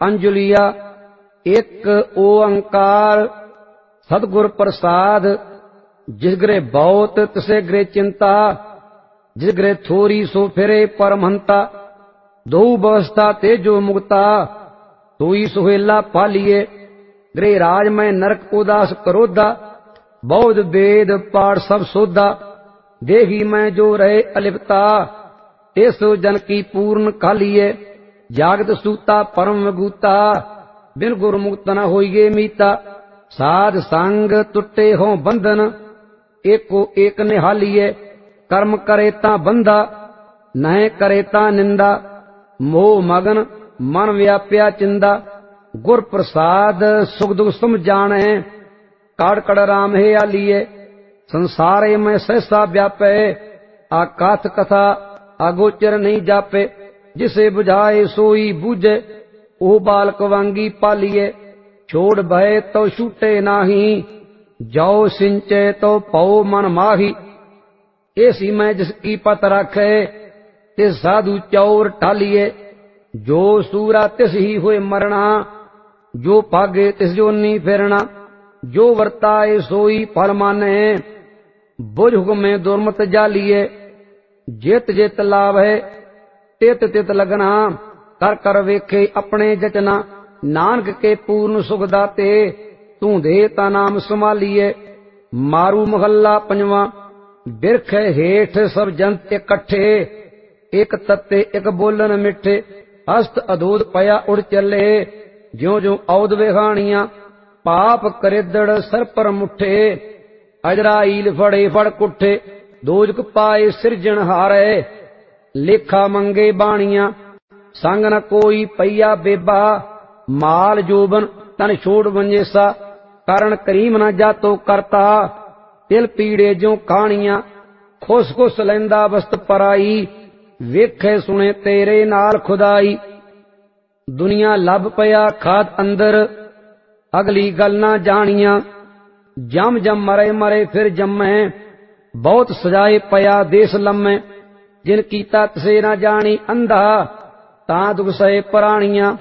अंजुलिया एक ओंकार सतगुर प्रसाद। जिस गृह बहुत तिसे गृह चिंता, जिस गृह थोरी सो फिरे परमहंता। दो व्यवस्था तेजो मुक्ता, सोई सुहेला पालिए। गृह राज में नरक उदास करोधा, बौद्ध वेद पाठ सब सोधा। देही में जो रहे अलिप्ता, इस जन की पूर्ण कालिए। जागत सूता परम विभूता, बिन गुरमुक्त न होइए मीता। साध संग टुटे हो बंधन, एको एक निहालिए। कर्म करे ता बंधा, नह करे ता निंदा। मोह मगन मन व्याप्या चिंदा, गुर प्रसाद सुख दुख सम जाने। काड़ कड़ राम है आलिए, संसारे में सहसा व्यापे। आकाथ कथा अगोचर नहीं जापे, जिसे बुझाए सोई बूझे। ओ बालक वांगी पालिए, छोड़ भय तो छूटे नाही। जाओ सिंचे तो पाओ मन माही। ऐसी में जिसकी पत रखे, तिस साधु चौर ठालिए। जो सूरा तिस ही हुए मरना, जो भागे तिस जोनी फिरना। जो वर्ताए सोई फल माने, बुझ हुक्मे दुर्मत जालिए। जित जित लाभ है तित तित लगना, कर कर वेखे अपने जचना। नानक के पूर्ण सुख दाते, तू दे ता नाम संभालिए। मारू महल्ला पंजवा। बिरख हेठ सब जंत इकट्ठे, एक तत्ते एक बोलन मिठे। हस्त अधूत पया उड़ चले, ज्यो ज्यो औद विहाणिया। पाप करेदड़ सर पर मुठे, अजराइल फड़े फड़ कुठे। दोजक पाए सिरजन हारे, लेखा मंगे बाणिया। संग न कोई पैया बेबा, माल जोबन तन छोड़ वंजेसा। कारण करीम न जातो करता, तिल पीड़े ज्यो कहानियां। खुश खुश लैंदा वस्त पराई, वेखे सुने तेरे नाल खुदाई। दुनिया लब पया खाद अंदर, अगली गल ना जानिया। जम जम मरे मरे फिर जम्मे, बहुत सजाए पया देश लम्मे। जिन कीता तसे ना जानी अंधा, ता दुख सहे पराणिया।